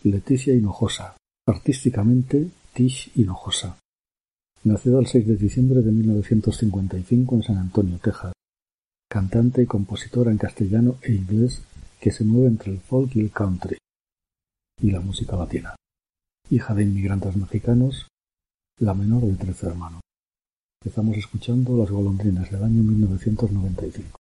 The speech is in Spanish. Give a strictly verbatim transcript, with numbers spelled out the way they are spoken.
Leticia Hinojosa, artísticamente Tish Hinojosa. Nacida el seis de diciembre de mil novecientos cincuenta y cinco en San Antonio, Texas. Cantante y compositora en castellano e inglés que se mueve entre el folk y el country y la música latina. Hija de inmigrantes mexicanos, la menor de trece hermanos. Empezamos escuchando Las golondrinas del año mil novecientos noventa y cinco.